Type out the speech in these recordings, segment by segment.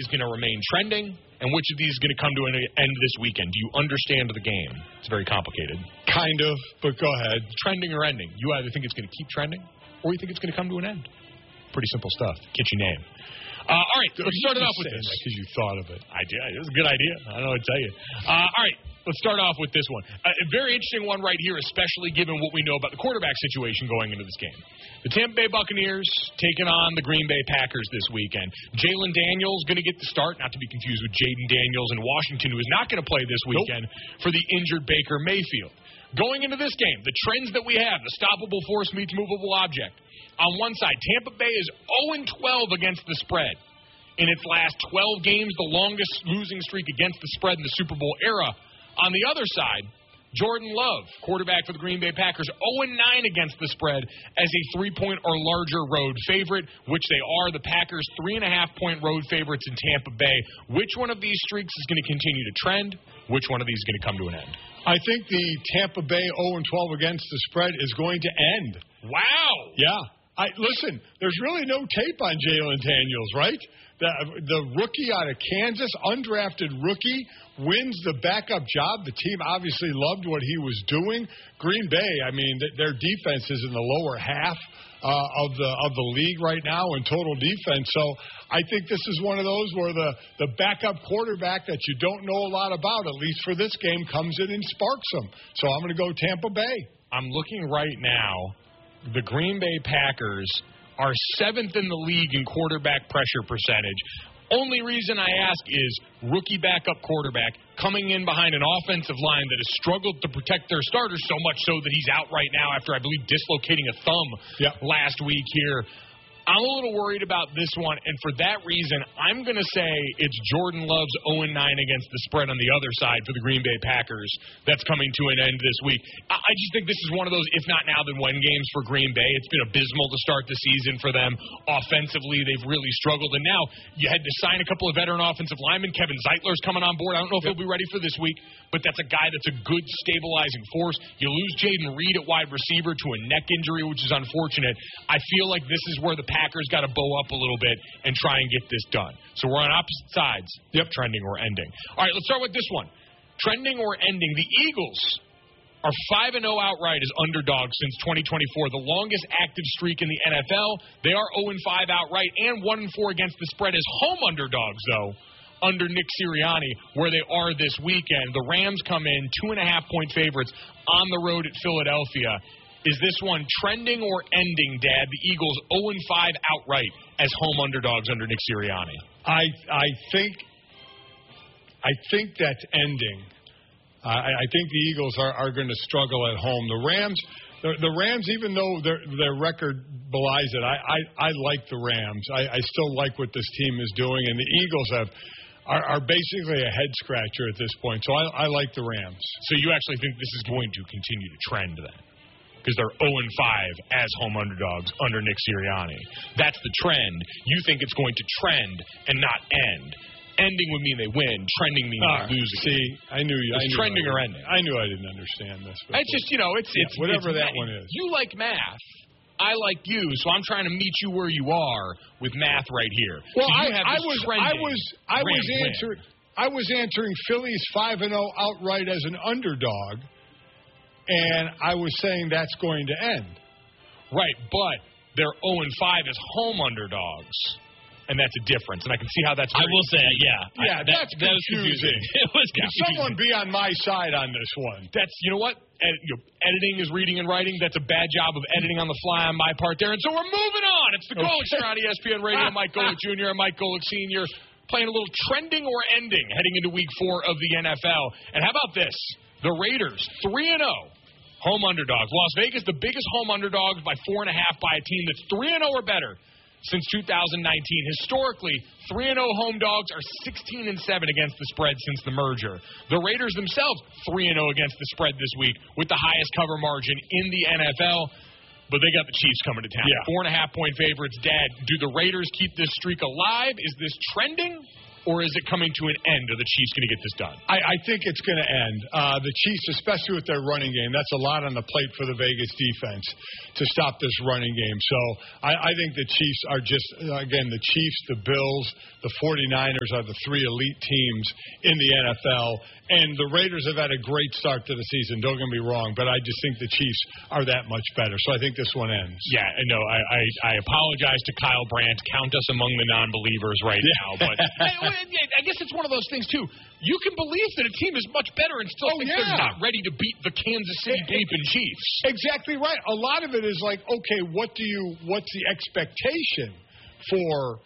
is going to remain trending, and which of these is going to come to an end this weekend? Do you understand the game? It's very complicated. Kind of, but go ahead. Trending or ending? You either think it's going to keep trending, or you think it's going to come to an end. Pretty simple stuff. Catchy name. All right, let's start it off with this. Because you thought of it. I did. It was a good idea. I don't know what to tell you. All right, let's start off with this one. A very interesting one right here, especially given what we know about the quarterback situation going into this game. The Tampa Bay Buccaneers taking on the Green Bay Packers this weekend. Jalen Daniels going to get the start, not to be confused with Jaden Daniels in Washington, who is not going to play this weekend for the injured Baker Mayfield. Going into this game, the trends that we have, the stoppable force meets movable object. On one side, Tampa Bay is 0-12 against the spread. In its last 12 games, the longest losing streak against the spread in the Super Bowl era. On the other side, Jordan Love, quarterback for the Green Bay Packers, 0-9 against the spread as a 3-point or larger road favorite, which they are. The Packers 3.5-point road favorites in Tampa Bay. Which one of these streaks is going to continue to trend? Which one of these is going to come to an end? I think the Tampa Bay 0-12 against the spread is going to end. Wow. Yeah. Listen, there's really no tape on Jalen Daniels, right? The rookie out of Kansas, undrafted rookie, wins the backup job. The team obviously loved what he was doing. Green Bay, I mean, their defense is in the lower half of the league right now in total defense. So I think this is one of those where the backup quarterback that you don't know a lot about, at least for this game, comes in and sparks them. So I'm going to go Tampa Bay. I'm looking right now. The Green Bay Packers are 7th in the league in quarterback pressure percentage. Only reason I ask is rookie backup quarterback coming in behind an offensive line that has struggled to protect their starters so much so that he's out right now after, I believe, dislocating a thumb last week here. I'm a little worried about this one, and for that reason, I'm going to say it's Jordan Love's 0-9 against the spread on the other side for the Green Bay Packers that's coming to an end this week. I just think this is one of those if not now then when games for Green Bay. It's been abysmal to start the season for them. Offensively, they've really struggled, and now you had to sign a couple of veteran offensive linemen. Kevin Zeitler's coming on board. I don't know if he'll be ready for this week, but that's a guy that's a good stabilizing force. You lose Jaden Reed at wide receiver to a neck injury, which is unfortunate. I feel like this is where the Packers got to bow up a little bit and try and get this done. So we're on opposite sides, trending or ending. All right, let's start with this one. Trending or ending. The Eagles are 5-0 outright as underdogs since 2024, the longest active streak in the NFL. They are 0-5 outright and 1-4 against the spread as home underdogs, though, under Nick Sirianni, where they are this weekend. The Rams come in 2.5-point favorites on the road at Philadelphia. Is this one trending or ending, Dad? The Eagles 0-5 outright as home underdogs under Nick Sirianni. I think that's ending. I think the Eagles are going to struggle at home. The Rams, even though their record belies it, I like the Rams. I still like what this team is doing, and the Eagles are basically a head scratcher at this point. So I like the Rams. So you actually think this is going to continue to trend then? Because they're 0-5 as home underdogs under Nick Sirianni. That's the trend. You think it's going to trend and not end. Ending would mean they win. Trending means they lose. See, I knew you. It's trending or ending. I knew I didn't understand this. It's just, it's whatever it's that one is. You like math. I like you, so I'm trying to meet you where you are with math right here. Well, so I was answering Phillies 5-0 outright as an underdog. And I was saying that's going to end. Right, but they're 0-5 as home underdogs. And that's a difference. And I can see how that's I will say, Yeah, that's confusing. It was confusing. Someone be on my side on this one. That's, you know what? Editing is reading and writing. That's a bad job of editing on the fly on my part there. And so we're moving on. It's the Golic Show on ESPN Radio. Mike Golic Jr. and Mike Golic Sr. playing a little trending or ending heading into Week 4 of the NFL. And how about this? The Raiders, 3-0. Home underdogs. Las Vegas, the biggest home underdogs by 4.5 by a team that's 3-0 or better since 2019. Historically, 3-0 home dogs are 16-7 against the spread since the merger. The Raiders themselves, 3-0 against the spread this week with the highest cover margin in the NFL. But they got the Chiefs coming to town. 4.5-point favorites. Dad, do the Raiders keep this streak alive? Is this trending or is it coming to an end? Are the Chiefs going to get this done? I think it's going to end. The Chiefs, especially with their running game, that's a lot on the plate for the Vegas defense to stop this running game. So I think the Chiefs are just, again, the Chiefs, the Bills, the 49ers are the three elite teams in the NFL. And the Raiders have had a great start to the season, don't get me wrong, but I just think the Chiefs are that much better. So I think this one ends. Yeah, no, I apologize to Kyle Brandt. Count us among the non-believers right now. But I guess it's one of those things, too. You can believe that a team is much better and still think they're not ready to beat the Kansas City Gaping Chiefs. Exactly right. A lot of it is like, okay, what's the expectation for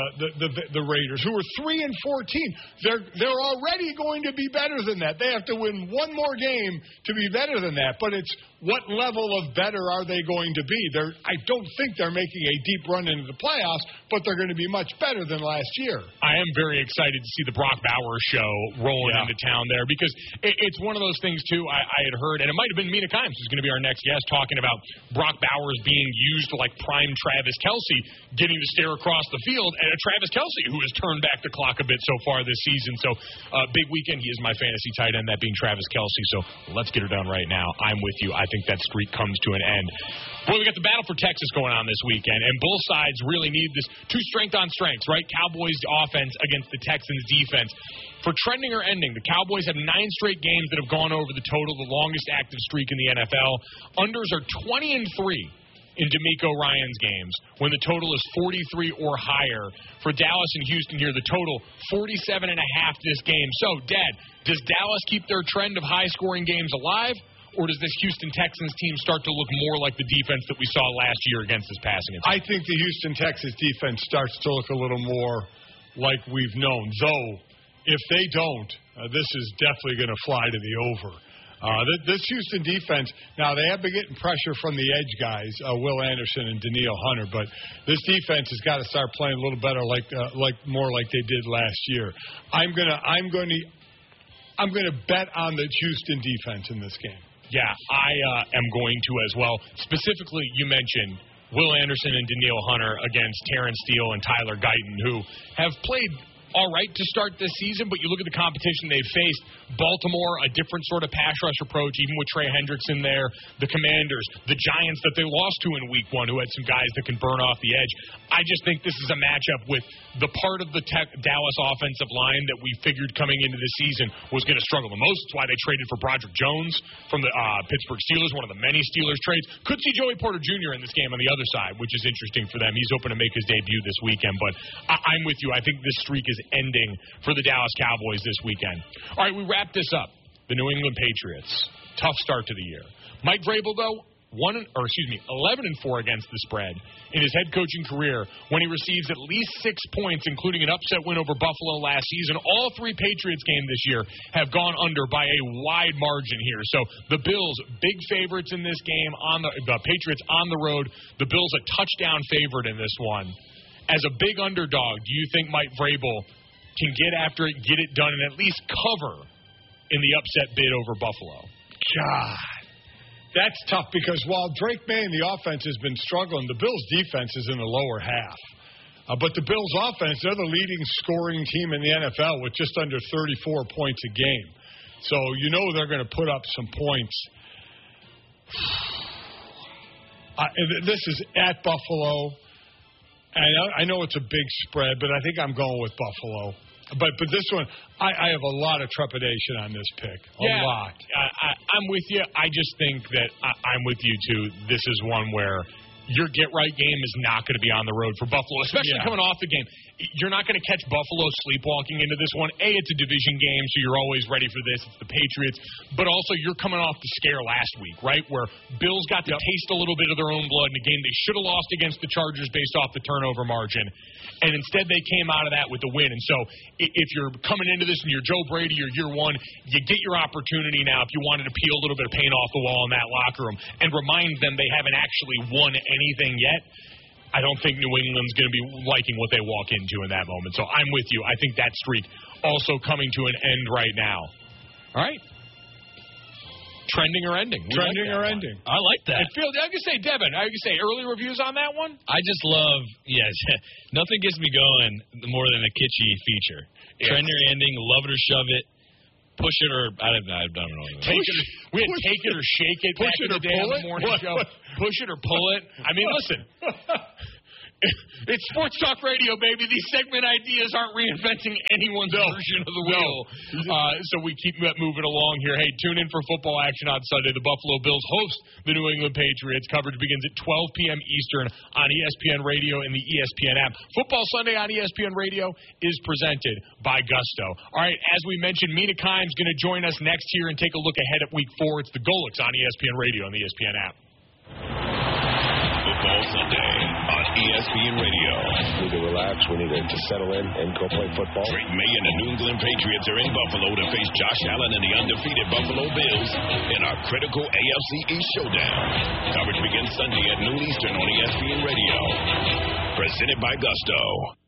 the Raiders, who are 3-14? They're already going to be better than that. They have to win one more game to be better than that. But it's what level of better are they going to be? I don't think they're making a deep run into the playoffs, but they're going to be much better than last year. I am very excited to see the Brock Bowers show rolling into town there, because it's one of those things, too, I had heard, and it might have been Mina Kimes who's going to be our next guest, talking about Brock Bowers being used like prime Travis Kelce, getting to stare across the field at a Travis Kelce who has turned back the clock a bit so far this season. So big weekend. He is my fantasy tight end, that being Travis Kelce. So let's get her done right now. I'm with you. I think that streak comes to an end. Boy, we got the battle for Texas going on this weekend, and both sides really need this two strength on strengths, right? Cowboys offense against the Texans defense. For trending or ending, the Cowboys have 9 straight games that have gone over the total, the longest active streak in the NFL. Unders are 20-3 in DeMeco Ryans games when the total is 43 or higher. For Dallas and Houston here, the total 47.5 this game. So, Dad, does Dallas keep their trend of high-scoring games alive, or does this Houston Texans team start to look more like the defense that we saw last year against this passing attack? I think the Houston Texans defense starts to look a little more like we've known. Though, if they don't, this is definitely going to fly to the over. This Houston defense, now they have been getting pressure from the edge guys, Will Anderson and Danielle Hunter, but this defense has got to start playing a little better, more like they did last year. I'm going to bet on the Houston defense in this game. Yeah, I am going to as well. Specifically, you mentioned Will Anderson and Danielle Hunter against Terrence Steele and Tyler Guyton, who have played all right to start this season, but you look at the competition they've faced. Baltimore, a different sort of pass rush approach, even with Trey Hendrickson there. The Commanders, the Giants that they lost to in Week 1, who had some guys that can burn off the edge. I just think this is a matchup with the part of the Dallas offensive line that we figured coming into the season was going to struggle the most. That's why they traded for Broderick Jones from the Pittsburgh Steelers, one of the many Steelers trades. Could see Joey Porter Jr. in this game on the other side, which is interesting for them. He's hoping to make his debut this weekend, but I'm with you. I think this streak is ending for the Dallas Cowboys this weekend. All right, we wrap this up. The New England Patriots, tough start to the year. Mike Vrabel, though, 11-4 against the spread in his head coaching career when he receives at least 6 points, including an upset win over Buffalo last season. All 3 Patriots games this year have gone under by a wide margin here. So the Bills, big favorites in this game. The Patriots on the road. The Bills a touchdown favorite in this one. As a big underdog, do you think Mike Vrabel can get after it, get it done, and at least cover in the upset bid over Buffalo? God, that's tough, because while Drake May and the offense has been struggling, the Bills' defense is in the lower half. But the Bills' offense, they're the leading scoring team in the NFL with just under 34 points a game. So you know they're going to put up some points. This is at Buffalo. I know it's a big spread, but I think I'm going with Buffalo. But this one, I have a lot of trepidation on this pick. A lot. I'm with you. I just think that I'm with you, too. This is one where your get-right game is not going to be on the road for Buffalo, especially coming off the game. You're not going to catch Buffalo sleepwalking into this one. A, it's a division game, so you're always ready for this. It's the Patriots. But also, you're coming off the scare last week, right, where Bills got to taste a little bit of their own blood in a game they should have lost against the Chargers based off the turnover margin. And instead, they came out of that with the win. And so if you're coming into this and you're Joe Brady or year one, you get your opportunity now if you wanted to peel a little bit of paint off the wall in that locker room and remind them they haven't actually won anything yet. I don't think New England's going to be liking what they walk into in that moment. So I'm with you. I think that streak also coming to an end right now. All right. Trending or ending. Trending or ending. I like that. I can say, Devin, I can say early reviews on that one? I just love, nothing gets me going more than a kitschy feature. Yes. Trending or ending, love it or shove it, push it or, I don't know. We had take it or shake it back in the day on the morning show. Push it or pull it. I mean, listen. It's Sports Talk Radio, baby. These segment ideas aren't reinventing anyone's version of the wheel. So we keep moving along here. Hey, tune in for football action on Sunday. The Buffalo Bills host the New England Patriots. Coverage begins at 12 p.m. Eastern on ESPN Radio and the ESPN app. Football Sunday on ESPN Radio is presented by Gusto. All right, as we mentioned, Mina Kimes going to join us next year and take a look ahead at Week 4. It's the Golics on ESPN Radio and the ESPN app. Football Sunday on ESPN Radio. We need to relax. We need to settle in and go play football. Drake May and the New England Patriots are in Buffalo to face Josh Allen and the undefeated Buffalo Bills in our critical AFC East showdown. Coverage begins Sunday at noon Eastern on ESPN Radio. Presented by Gusto.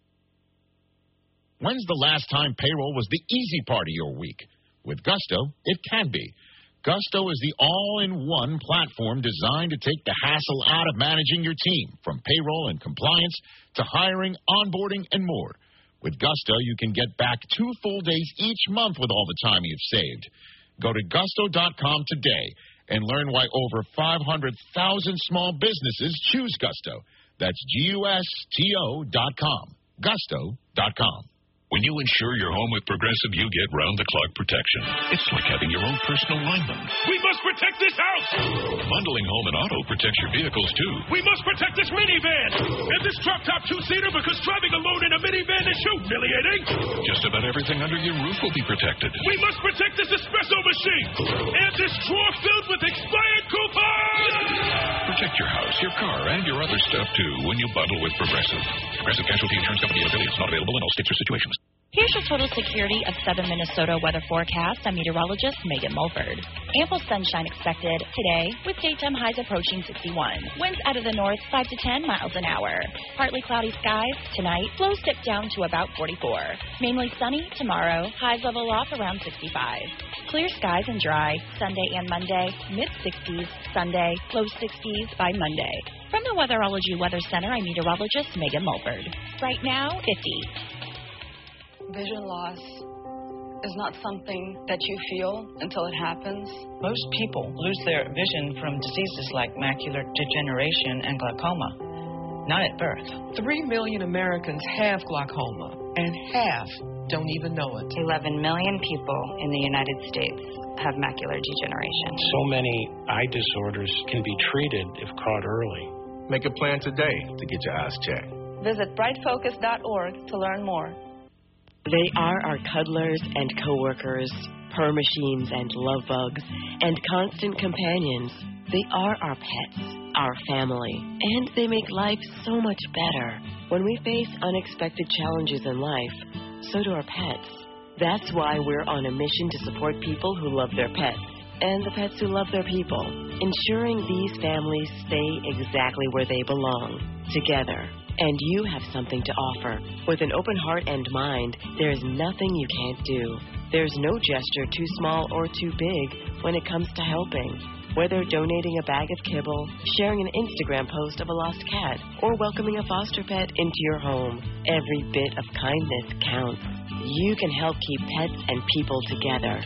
When's the last time payroll was the easy part of your week? With Gusto, it can be. Gusto is the all-in-one platform designed to take the hassle out of managing your team, from payroll and compliance to hiring, onboarding, and more. With Gusto, you can get back 2 full days each month with all the time you've saved. Go to Gusto.com today and learn why over 500,000 small businesses choose Gusto. That's GUSTO.com. Gusto.com. When you insure your home with Progressive, you get round-the-clock protection. It's like having your own personal lineman. We must protect this house! Bundling home and auto protects your vehicles, too. We must protect this minivan! And this drop-top 2-seater, because driving alone in a minivan is humiliating! Just about everything under your roof will be protected. We must protect this espresso machine! And this drawer filled with expired coupons! Protect your house, your car, and your other stuff, too, when you bundle with Progressive. Progressive Casualty Insurance Company affiliates, not available in all states or situations. Here's your Total Security of Southern Minnesota weather forecast. I'm meteorologist Megan Mulford. Ample sunshine expected today with daytime highs approaching 61. Winds out of the north 5 to 10 miles an hour. Partly cloudy skies tonight. Lows dip down to about 44. Mainly sunny tomorrow. Highs level off around 65. Clear skies and dry Sunday and Monday. Mid-60s Sunday. Low 60s by Monday. From the Weatherology Weather Center, I'm meteorologist Megan Mulford. Right now, 50. Vision loss is not something that you feel until it happens. Most people lose their vision from diseases like macular degeneration and glaucoma, not at birth. 3 million Americans have glaucoma, and half don't even know it. 11 million people in the United States have macular degeneration. So many eye disorders can be treated if caught early. Make a plan today to get your eyes checked. Visit brightfocus.org to learn more. They are our cuddlers and coworkers, purr machines and love bugs, and constant companions. They are our pets, our family, and they make life so much better. When we face unexpected challenges in life, so do our pets. That's why we're on a mission to support people who love their pets and the pets who love their people, ensuring these families stay exactly where they belong, together. And you have something to offer. With an open heart and mind, there is nothing you can't do. There's no gesture too small or too big when it comes to helping. Whether donating a bag of kibble, sharing an Instagram post of a lost cat, or welcoming a foster pet into your home, every bit of kindness counts. You can help keep pets and people together.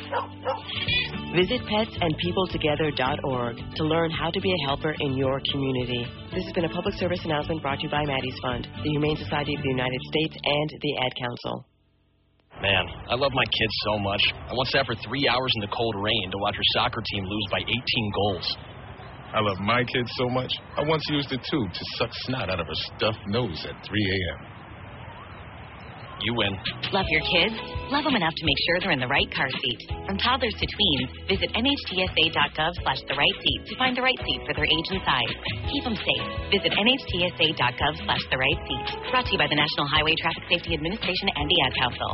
Visit petsandpeopletogether.org to learn how to be a helper in your community. This has been a public service announcement brought to you by Maddie's Fund, the Humane Society of the United States, and the Ad Council. Man, I love my kids so much. I once sat for 3 hours in the cold rain to watch her soccer team lose by 18 goals. I love my kids so much, I once used a tube to suck snot out of her stuffed nose at 3 a.m. You win. Love your kids? Love them enough to make sure they're in the right car seat. From toddlers to tweens, visit NHTSA.gov/the-right-seat to find the right seat for their age and size. Keep them safe. Visit NHTSA.gov/the-right-seat. Brought to you by the National Highway Traffic Safety Administration and the Ad Council.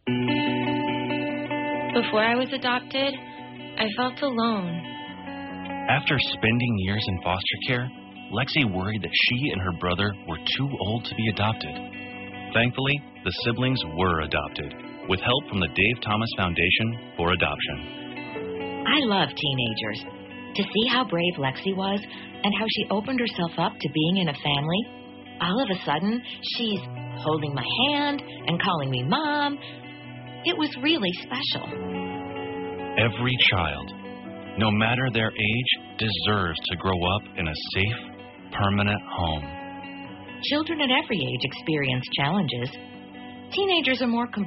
Before I was adopted, I felt alone. After spending years in foster care, Lexi worried that she and her brother were too old to be adopted. Thankfully, the siblings were adopted, with help from the Dave Thomas Foundation for Adoption. I love teenagers. To see how brave Lexi was and how she opened herself up to being in a family, all of a sudden, she's holding my hand and calling me Mom. It was really special. Every child, no matter their age, deserves to grow up in a safe, permanent home. Children at every age experience challenges. Teenagers are more